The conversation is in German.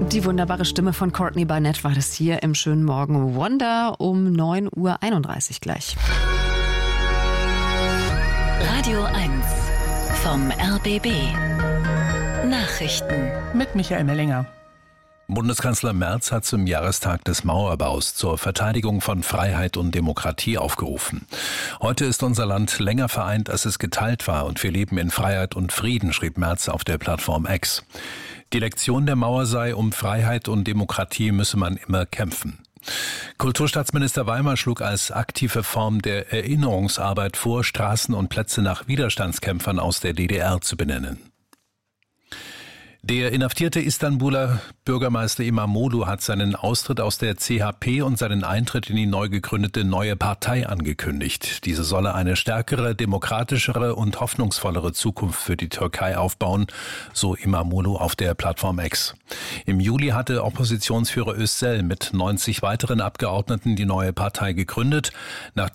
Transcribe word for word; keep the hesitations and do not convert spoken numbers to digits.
Die wunderbare Stimme von Courtney Barnett war das hier im schönen Morgen Wonder um neun Uhr einunddreißig gleich. Radio eins vom R B B. Nachrichten mit Michael Mellinger. Bundeskanzler Merz hat zum Jahrestag des Mauerbaus zur Verteidigung von Freiheit und Demokratie aufgerufen. Heute ist unser Land länger vereint, als es geteilt war, und wir leben in Freiheit und Frieden, schrieb Merz auf der Plattform X. Die Lektion der Mauer sei, um Freiheit und Demokratie müsse man immer kämpfen. Kulturstaatsminister Weimer schlug als aktive Form der Erinnerungsarbeit vor, Straßen und Plätze nach Widerstandskämpfern aus der D D R zu benennen. Der inhaftierte Istanbuler Bürgermeister İmamoğlu hat seinen Austritt aus der C H P und seinen Eintritt in die neu gegründete Neue Partei angekündigt. Diese solle eine stärkere, demokratischere und hoffnungsvollere Zukunft für die Türkei aufbauen, so İmamoğlu auf der Plattform X. Im Juli hatte Oppositionsführer Özel mit neunzig weiteren Abgeordneten die Neue Partei gegründet. Nach